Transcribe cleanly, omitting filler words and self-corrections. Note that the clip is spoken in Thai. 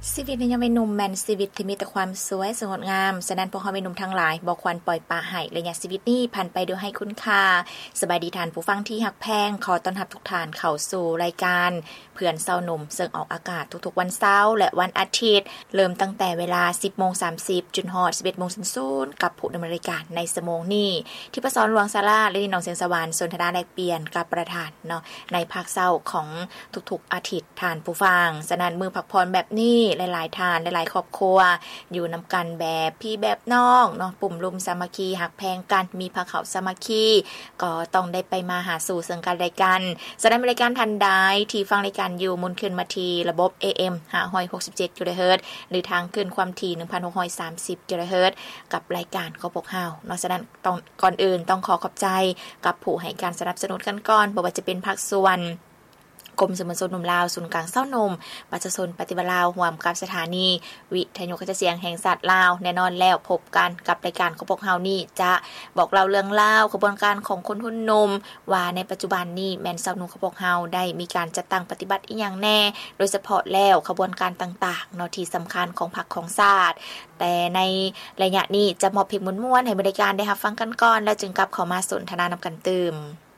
ชีวิตในยามเป็นหนุ่มแม่นชีวิตที่มีแต่ความสวยสงดงามฉะนั้นพวกเฮาเป็นหนุ่มทั้งหลายบ่ควรปล่อยปละให้ระยะชีวิตนี้ผ่านไปโดยให้คุณค่าสบายดีท่านผู้ฟังที่ฮักแพงขอต้อนรับทุกท่านเข้าสู่รายการเพื่อนเช้าหนุ่มซึ่งออกอากาศทุกๆวันเสาร์และวันอาทิตย์เริ่มตั้งแต่เวลา 10:30 จนฮอด 11:00 กับผู้ดำเนินรายการในชั่วโมงนี้ที่ประสรหลวงศาลาและน้องเสียงสวรรค์สนทนาแลกเปลี่ยนกับประธานเนาะในภาคเช้าของทุกๆอาทิตย์ท่านผู้ฟังฉะนั้นมื้อพักผ่อนแบบนี้หลายๆท่านหลายๆครอบครัวอยู่นำกันแบบพี่แบบน้องเนาะปุ่มลุมสามัคคีฮักแพงกันมีภาเขาสามัคคีก็ต้องได้ไปมาหาสู่ซึ่งกันและกันฉะนั้นรายการทันใดที่ฟังรายการอยู่มุนขึ้นมาที่ระบบ AM 567 กิโลเฮิรตซ์หรือทางขึ้นความถี่ 1,630 กิโลเฮิรตซ์กับรายการของพวกเฮาเนาะฉะนั้นต้องก่อนอื่นต้องขอขอบใจกับผู้ให้การสนับสนุนกันก่อนบ่ว่าจะเป็นภาคส่วนกรมสมรสหนุ่มลาวศูนย์กลางเศร้านมประชาชนปฏิบัติลาวร่วมกับสถานีวิทยุกระจายเสียงแห่งชาติลาวแน่นอนแล้วพบกันกับรายการของพวกเฮานี่จะบอกเล่าเรื่องราวกระบวนการของคนหุ่นนมว่าในปัจจุบันนี้แม่นเศร้าหนุ่มของพวกเฮาได้มีการจัดตั้งปฏิบัติอีหยังแน่โดยเฉพาะแล้วกระบวนการต่างๆเนาะที่สำคัญของพรรคของชาติแต่ในระยะนี้จะมอบเพลงม่วนๆให้บริการได้รับฟังกันก่อนแล้วจึงกลับเข้ามาสนทนานำกันตื่ม